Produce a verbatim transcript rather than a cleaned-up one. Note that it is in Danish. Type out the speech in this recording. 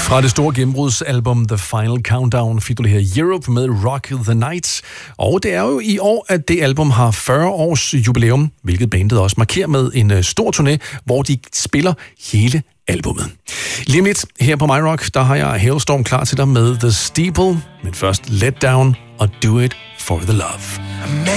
Fra det store gennembrudsalbum The Final Countdown fik du det her Europe med Rock the Night. Og det er jo i år, at det album har fyrre års jubilæum, hvilket bandet også markerer med en stor turné, hvor de spiller hele albummet. Lige om lidt her på MyRock, der har jeg Hailstorm klar til dig med The Steeple, men først Let Down og Do It for the Love.